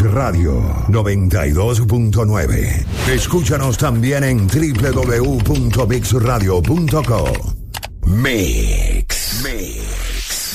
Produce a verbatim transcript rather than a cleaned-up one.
Radio noventa y dos punto nueve. Escúchanos también en doble u doble u doble u punto mix radio punto co. Mix.